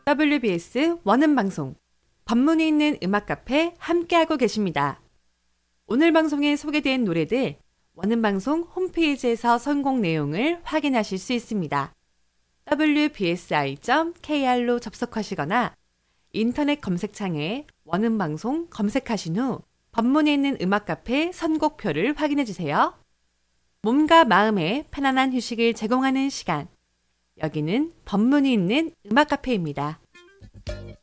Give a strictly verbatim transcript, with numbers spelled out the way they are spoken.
더블유비에스 원음방송 법문이 있는 음악 카페 함께하고 계십니다. 오늘 방송에 소개된 노래들 원음방송 홈페이지에서 선곡 내용을 확인하실 수 있습니다. 더블유비에스아이 닷 케이알로 접속하시거나 인터넷 검색창에 원음방송 검색하신 후 법문이 있는 음악 카페 선곡표를 확인해 주세요. 몸과 마음에 편안한 휴식을 제공하는 시간. 여기는 법문이 있는 음악 카페입니다.